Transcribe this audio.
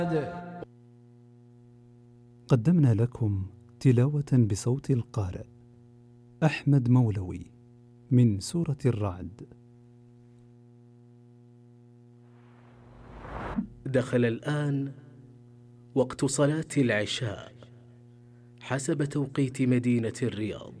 قدمنا لكم تلاوة بصوت القارئ أحمد مولوي من سورة الرعد. دخل الآن وقت صلاة العشاء حسب توقيت مدينة الرياض.